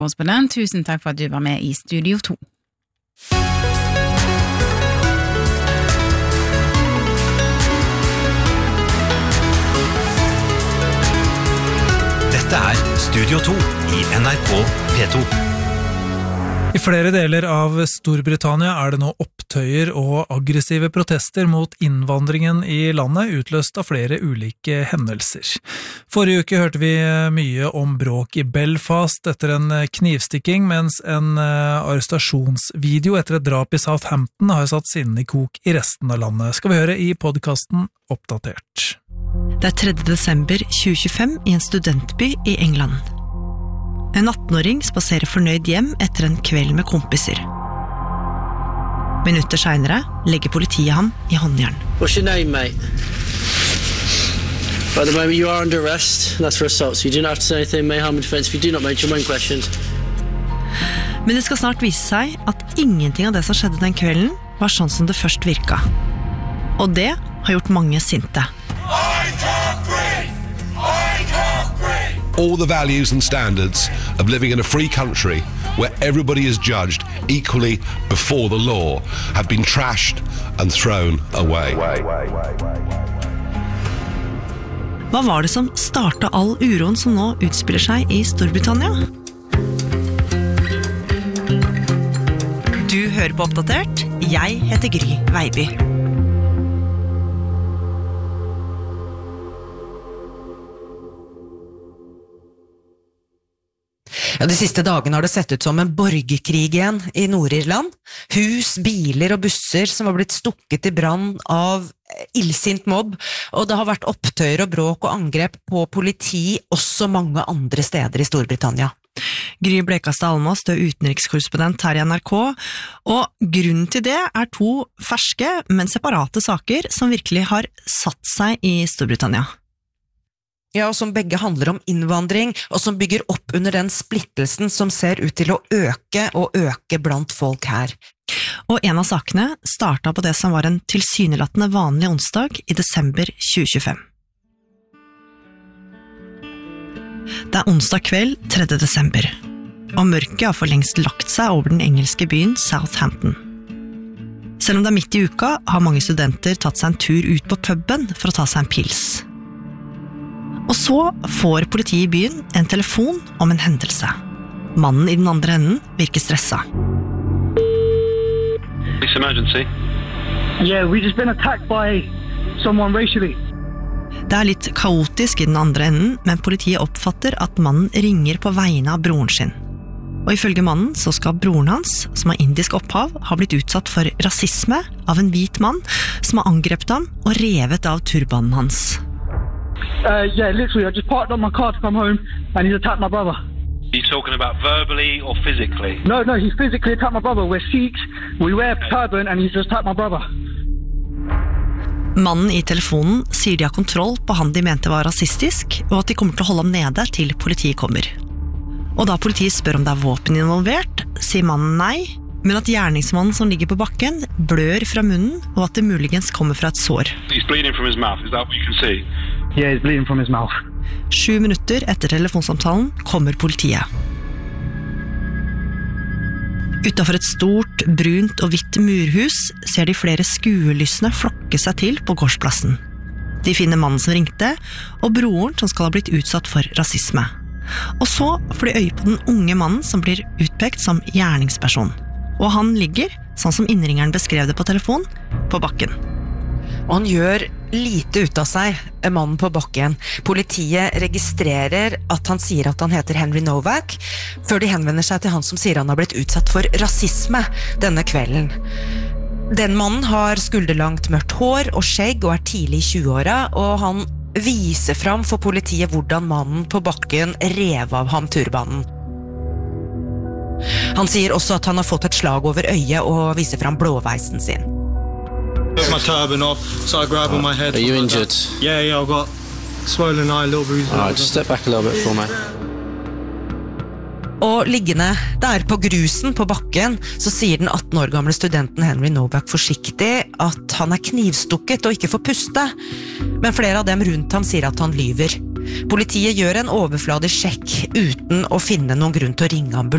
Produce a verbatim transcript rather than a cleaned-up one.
Korrespondent, tusen takk for at du var med i Studio to. Dette er Studio to i N R K P to. I flere deler av Storbritannia er det nå opptøyer og aggressive protester mot innvandringen i landet, utløst av flere ulike hendelser. Forrige uke hørte vi mye om bråk i Belfast etter en knivstikking, mens en arrestasjonsvideo etter et drap i Southampton har satt sinnene i kok i resten av landet. Skal vi høre i podcasten Oppdatert. Det er tredje desember tjue tjuefem i en studentby i England. En atten-åring spaserer fornøyd hjem etter en kveld med kompiser. Minutter senere legger politiet ham i håndjern. What's your name, mate? By the moment, you are under arrest. That's for assault, so you do not have to say anything, may harm and defense if you do not mention your own questions. Men det skal snart vise seg at ingenting av det som skjedde den kvelden var sånn som det først virka. Og det har gjort mange sinte. I can't breathe! I can't breathe! All the values and standards of living in a free country where everybody is judged equally before the law have been trashed and thrown away. Hva var det som startet all uroen som nå utspiller seg i Storbritannia? Du hører på Oppdatert. Jeg heter Gry Veiby. Ja, de siste dagene har det sett ut som en borgerkrig igjen i Nord-Irland. Hus, biler og busser som har blitt stukket i brann av illsint mobb, og det har vært opptøyer og bråk og angrep på politi også mange andre steder i Storbritannia. Gry Blekastad Almås, du er utenrikskorrespondent her i N R K, og grunnen til det er to ferske, men separate saker som virkelig har satt seg i Storbritannia. Ja, og som begge handler om innvandring, og som bygger opp under den splittelsen som ser ut til å øke og øke blant folk her. Og en av sakene startet på det som var en tilsynelatende vanlig onsdag i desember tjue tjuefem. Det er onsdag kveld, tredje desember, og mørket har for lengst lagt seg over den engelske byen Southampton. Selv om det er midt i uka, har mange studenter tatt seg en tur ut på puben for å ta seg en pils. Og så får politiet i byen en telefon om en hendelse. Mannen i den andre enden virker stressa. It's emergency. Yeah, we just been attacked by someone racially. Det er litt kaotisk i den andre enden, men politiet oppfatter at mannen ringer på vegne av broren sin. Og ifølge mannen så skal broren hans, som har indisk opphav, ha blitt utsatt for rasisme av en hvit mann som har angrepet ham og revet av turbanen hans. Uh, yeah, literally, I just parked up my car to come home and he's attacked my brother. Are you talking about verbally or physically? No, no, he's physically attacked my brother. We're Sikhs, we wear turban and he's just attacked my brother. Mannen i telefonen sier de har kontroll på han de mente var rasistisk, og at de kommer til å holde ham nede til politiet kommer. Og da politiet spør om det er våpen involvert, sier mannen nei, men at gjerningsmannen som ligger på bakken blør fra munnen, og at det muligens kommer fra et sår. He's bleeding from his mouth, is that what you can see? Yeah, he's bleeding from his mouth. Sju minutter etter telefonsamtalen kommer politiet. Utenfor et stort, brunt og hvitt murhus ser de flere skuelysene flokke seg til på gårdsplassen. De finner mannen som ringte, og broren som skal ha blitt utsatt for rasisme. Og så får de øye på den unge mannen som blir utpekt som gjerningsperson. Og han ligger, sånn som innringeren beskrev det på telefon, på bakken. Og han gjør lite ut av seg, mannen på bakken. Politiet registrerer at han sier at han heter Henry Novak, før de henvender seg til han som sier han har blitt utsatt for rasisme denne kvelden. Den mannen har skulderlangt mørkt hår og skjegg og er tidlig i tjueåra, og han viser fram for politiet hvordan mannen på bakken rev av ham turbanen. Han sier også at han har fått et slag over øyet og viser fram blåveisen sin. Took my turban off, started grabbing my head. Are you injured? Like yeah, yeah, I've got swollen eye, little bruises. Alright, just step back a little bit for me. Og liggende der på grusen på bakken, så sier den atten år gamle studenten Henry Novak forsiktig at han er knivstukket og ikke får puste. Men flere av dem rundt ham sier at han lyver. Politiet gjør en overfladisk sjekk uten å finne noen grunn til å ringe ambulansen.